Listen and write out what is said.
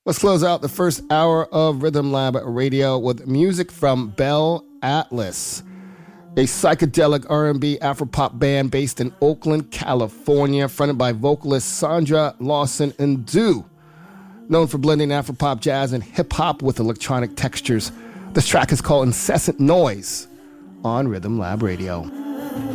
Let's close out the first hour of Rhythm Lab Radio with music from Bell Atlas, a psychedelic R&B Afropop band based in Oakland, California, fronted by vocalist Sandra Lawson Ndu. Known for blending Afropop, jazz, and hip-hop with electronic textures. This track is called Incessant Noise on Rhythm Lab Radio.